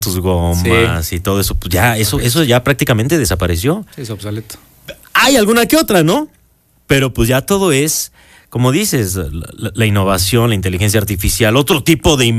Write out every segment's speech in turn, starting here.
tus gomas y todo eso, pues ya, eso ya prácticamente desapareció. Sí, es obsoleto. Hay alguna que otra, ¿no? Pero pues ya todo es, como dices, la innovación, la inteligencia artificial, otro tipo de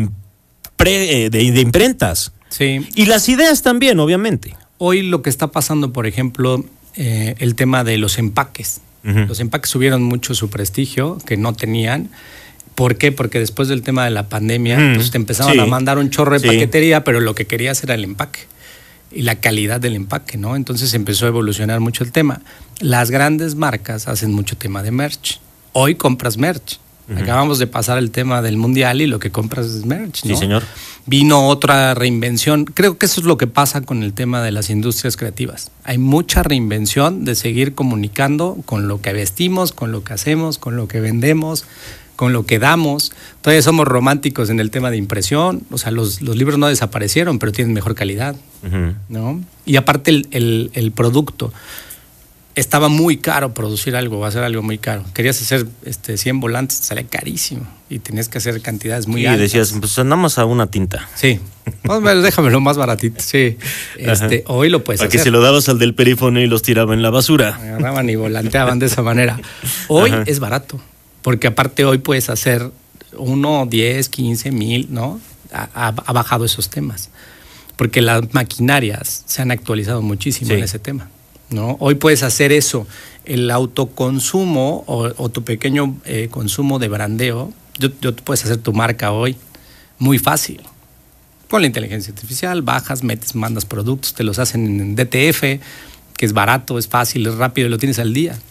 imprentas. Sí. Y las ideas también, obviamente. Hoy lo que está pasando, por ejemplo, el tema de los empaques. Uh-huh. Los empaques subieron mucho su prestigio, que no tenían. ¿Por qué? Porque después del tema de la pandemia, pues te empezaban a mandar un chorro de paquetería, pero lo que querías era el empaque y la calidad del empaque, ¿no? Entonces empezó a evolucionar mucho el tema. Las grandes marcas hacen mucho tema de merch. Hoy compras merch. Uh-huh. Acabamos de pasar el tema del mundial y lo que compras es merch, ¿no? Sí, señor. Vino otra reinvención. Creo que eso es lo que pasa con el tema de las industrias creativas. Hay mucha reinvención de seguir comunicando con lo que vestimos, con lo que hacemos, con lo que vendemos, con lo que damos. Todavía somos románticos en el tema de impresión. O sea, los libros no desaparecieron, pero tienen mejor calidad, uh-huh, ¿no? Y aparte el producto. Estaba muy caro producir algo, va a ser algo muy caro. Querías hacer 100 volantes, te salía carísimo. Y tenías que hacer cantidades muy altas. Y decías, pues andamos a una tinta. Sí. Pues, déjamelo más baratito. Sí. Hoy lo puedes hacer. Para que se lo dabas al del perífono y los tiraba en la basura. Agarraban y volanteaban de esa manera. Hoy es barato. Porque aparte hoy puedes hacer 1, 10, 15 mil, ¿no? Ha bajado esos temas. Porque las maquinarias se han actualizado muchísimo en ese tema, ¿no? Hoy puedes hacer eso, el autoconsumo o tu pequeño consumo de brandeo. Tú puedes hacer tu marca hoy muy fácil. Con la inteligencia artificial, bajas, metes, mandas productos, te los hacen en DTF, que es barato, es fácil, es rápido y lo tienes al día.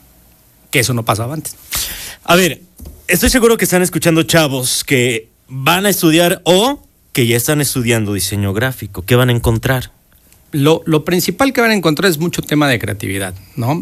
Que eso no pasaba antes. A ver, estoy seguro que están escuchando chavos que van a estudiar o que ya están estudiando diseño gráfico. ¿Qué van a encontrar? Lo principal que van a encontrar es mucho tema de creatividad, ¿no?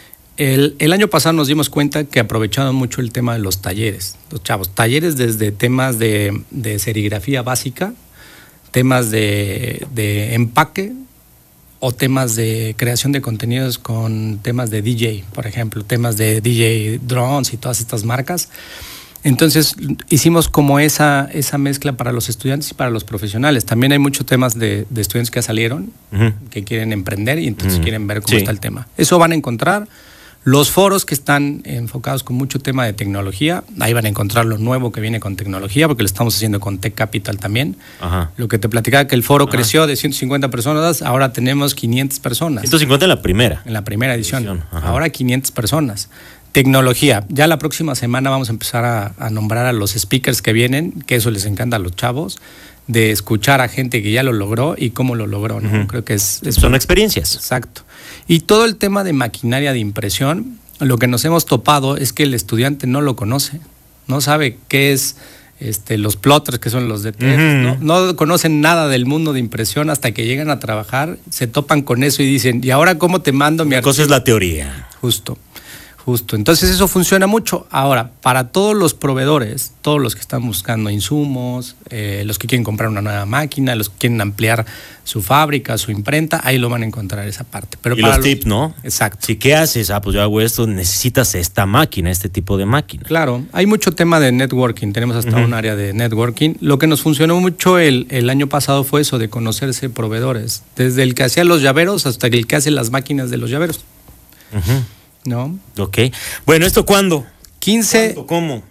El año pasado nos dimos cuenta que aprovecharon mucho el tema de los talleres, los chavos. Talleres desde temas de serigrafía básica, temas de empaque o temas de creación de contenidos con temas de DJ, por ejemplo, temas de DJ drones y todas estas marcas. Entonces hicimos como esa mezcla para los estudiantes y para los profesionales. También hay muchos temas de estudiantes que salieron, uh-huh, que quieren emprender y entonces quieren ver cómo está el tema. Eso van a encontrar. Los foros que están enfocados con mucho tema de tecnología, ahí van a encontrar lo nuevo que viene con tecnología, porque lo estamos haciendo con Tech Capital también. Ajá. Lo que te platicaba, que el foro creció de 150 personas, ahora tenemos 500 personas. 150 en la primera. En la primera edición. Ahora 500 personas. Tecnología. Ya la próxima semana vamos a empezar a nombrar a los speakers que vienen, que eso les encanta a los chavos, de escuchar a gente que ya lo logró y cómo lo logró, ¿no? Uh-huh. Creo que son experiencias. Exacto. Y todo el tema de maquinaria de impresión, lo que nos hemos topado es que el estudiante no lo conoce, no sabe qué es los plotters, que son los DTF, uh-huh, no conocen nada del mundo de impresión hasta que llegan a trabajar, se topan con eso y dicen, ¿y ahora cómo te mando mi archivo? Cosa es la teoría. Justo. Entonces eso funciona mucho. Ahora, para todos los proveedores, todos los que están buscando insumos, los que quieren comprar una nueva máquina, los que quieren ampliar su fábrica, su imprenta, ahí lo van a encontrar esa parte. Pero y para los tips, ¿no? Exacto. Si, ¿qué haces? Pues yo hago esto, necesitas esta máquina, este tipo de máquina. Claro, hay mucho tema de networking, tenemos hasta un área de networking. Lo que nos funcionó mucho el año pasado fue eso, de conocerse proveedores, desde el que hacía los llaveros hasta el que hace las máquinas de los llaveros. Uh-huh. ¿No? Ok. Bueno, ¿esto cuándo? 15, ¿Cuándo? ¿Cómo?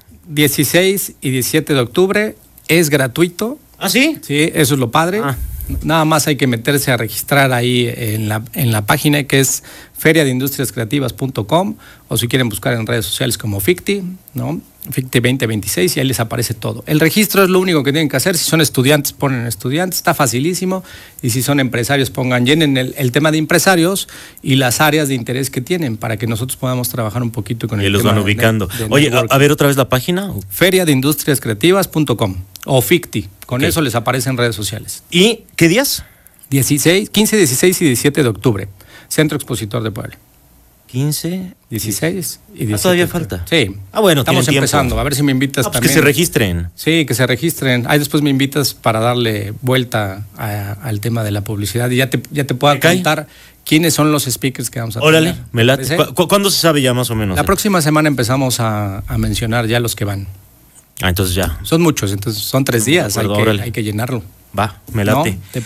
16 y 17 de octubre. Es gratuito. ¿Ah, sí? Sí, eso es lo padre. Nada más hay que meterse a registrar ahí en la página que es feriadeindustriascreativas.com, o si quieren buscar en redes sociales como Ficti, ¿no? Ficti 2026, y ahí les aparece todo. El registro es lo único que tienen que hacer. Si son estudiantes, ponen estudiantes, está facilísimo. Y si son empresarios, llenen el tema de empresarios y las áreas de interés que tienen para que nosotros podamos trabajar un poquito con el tema. Y los van ubicando. Oye, a ver otra vez la página. feriadeindustriascreativas.com o Ficti. Con eso les aparece en redes sociales. ¿Y qué días? 15, 16 y 17 de octubre. Centro Expositor de Puebla. 15, 16 y 17. ¿Todavía falta? Sí. Bueno, estamos empezando. A ver si me invitas también. Que se registren. Sí, que se registren. Ahí después me invitas para darle vuelta al tema de la publicidad. Y ya te puedo contar quiénes son los speakers que vamos a tener. Órale, me late. ¿Cuándo se sabe ya más o menos? La próxima semana empezamos a mencionar ya los que van. Entonces ya. Son muchos, entonces son 3 días. Hay que llenarlo. Va, me late. ¿No?